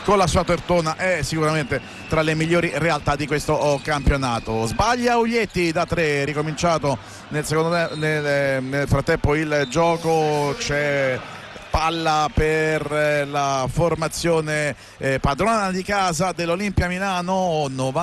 con la sua Tortona è sicuramente tra le migliori realtà di questo campionato. Sbaglia Uglietti da 3, ricominciato nel frattempo il gioco, c'è palla per la formazione padrona di casa dell'Olimpia Milano,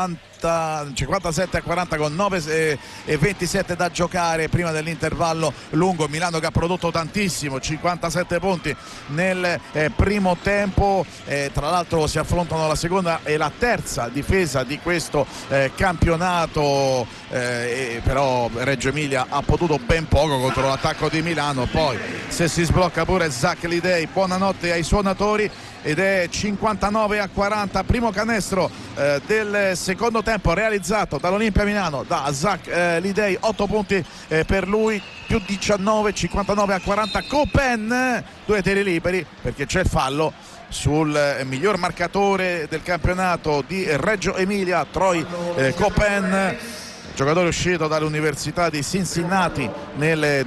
57-40 con 9 e 27 da giocare prima dell'intervallo lungo. Milano che ha prodotto tantissimo, 57 punti nel primo tempo, tra l'altro si affrontano la seconda e la terza difesa di questo campionato, però Reggio Emilia ha potuto ben poco contro l'attacco di Milano. Poi se si sblocca pure Zach Lidei, buonanotte ai suonatori, ed è 59-40, primo canestro del secondo tempo realizzato dall'Olimpia Milano da Zach Lidei, 8 punti per lui, più 19, 59-40. Copen, 2 tiri liberi perché c'è il fallo sul miglior marcatore del campionato di Reggio Emilia, Troy Copen, giocatore uscito dall'Università di Cincinnati nel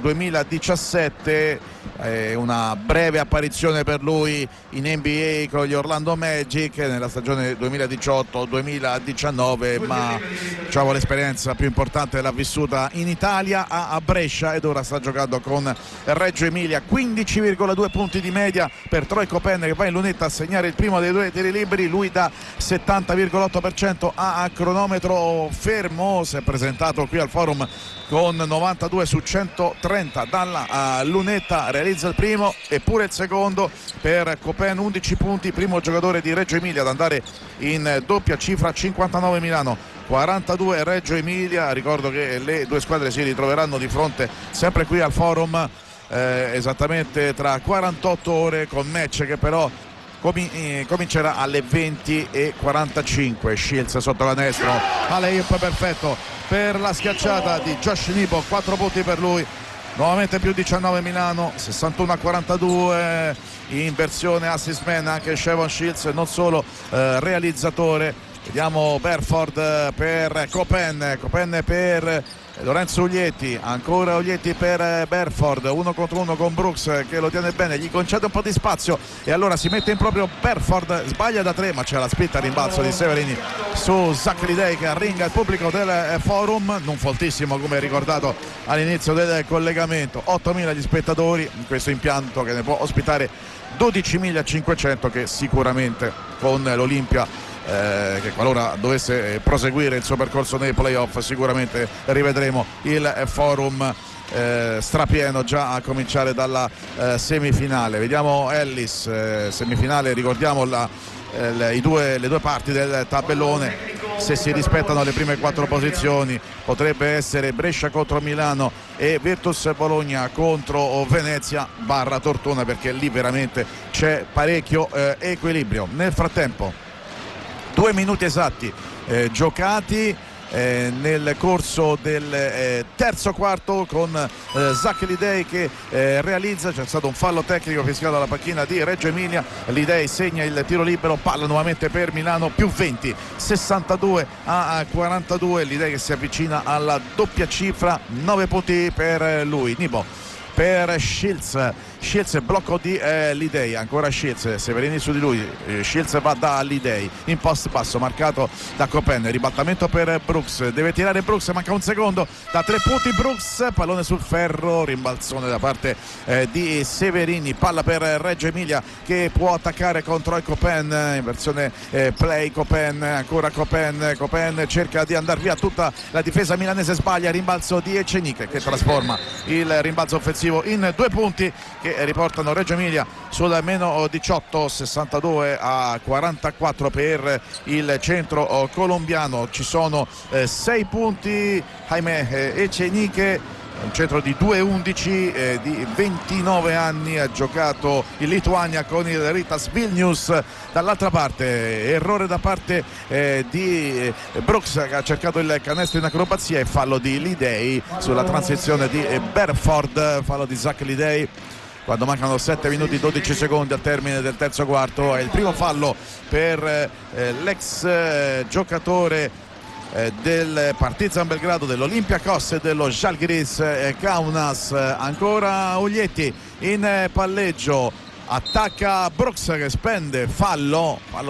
2017, una breve apparizione per lui in NBA con gli Orlando Magic nella stagione 2018-2019, ma diciamo l'esperienza più importante l'ha vissuta in Italia a Brescia ed ora sta giocando con Reggio Emilia. 15,2 punti di media per Troy Copen, che va in lunetta a segnare il primo dei 2 tiri liberi, lui da 70,8% a cronometro fermo. Si è presentato qui al forum con 92 su 130 dalla lunetta, realizza il primo e pure il secondo per Copen, 11 punti, primo giocatore di Reggio Emilia ad andare in doppia cifra. 59 Milano, 42 Reggio Emilia. Ricordo che le due squadre si ritroveranno di fronte sempre qui al forum esattamente tra 48 ore, con match che però comincerà alle 20:45. Shields sotto canestro, alley-oop perfetto per la schiacciata di Josh Nibo, 4 punti per lui, nuovamente più 19 Milano, 61-42, in versione assist man anche Shevon Shields, non solo realizzatore. Vediamo Berford per Copen per Lorenzo Uglietti, ancora Uglietti per Berford, 1 contro 1 con Brooks che lo tiene bene, gli concede un po' di spazio e allora si mette in proprio Berford, sbaglia da 3 ma c'è la spinta a rimbalzo di Severini su Zach Lidei che arringa il pubblico del forum, non foltissimo come ricordato all'inizio del collegamento, 8.000 gli spettatori in questo impianto che ne può ospitare 12.500, che sicuramente con l'Olimpia che qualora dovesse proseguire il suo percorso nei playoff sicuramente rivedremo il forum strapieno già a cominciare dalla semifinale. Vediamo Ellis, semifinale, ricordiamo le due parti del tabellone, se si rispettano le prime 4 posizioni potrebbe essere Brescia contro Milano e Virtus Bologna contro Venezia barra Tortona, perché lì veramente c'è parecchio equilibrio. Nel frattempo 2 minuti esatti giocati nel corso del terzo quarto, con Zach Lidei che realizza, c'è stato un fallo tecnico fischiato dalla panchina di Reggio Emilia, Lidei segna il tiro libero, palla nuovamente per Milano, più 20, 62-42, Lidei che si avvicina alla doppia cifra, 9 punti per lui. Nibo per Shields, blocco di Lidei, ancora Shields, Severini su di lui, Shields va da Lidei in post basso marcato da Copen, ribaltamento per Brooks, deve tirare Brooks, manca un secondo, da 3 punti Brooks, pallone sul ferro, rimbalzone da parte di Severini, palla per Reggio Emilia che può attaccare contro il Copen in versione play. Copen, ancora Copen cerca di andare via tutta la difesa milanese, sbaglia, rimbalzo di Eceniche che trasforma il rimbalzo offensivo in 2 punti che riportano Reggio Emilia sul meno 18, 62-44 per il centro colombiano. Ci sono 6 punti, Jaime Eceniche, un centro di 2-11, di 29 anni, ha giocato in Lituania con il Ritas Vilnius. Dall'altra parte errore da parte di Brooks che ha cercato il canestro in acrobazia e fallo di Lidei sulla transizione di Berford, fallo di Zach Lidei quando mancano 7 minuti e 12 secondi al termine del terzo quarto. È il primo fallo per l'ex giocatore del Partizan Belgrado, dell'Olympiacos e dello Žalgiris Kaunas. Ancora Uglietti in palleggio, attacca Brooks che spende fallo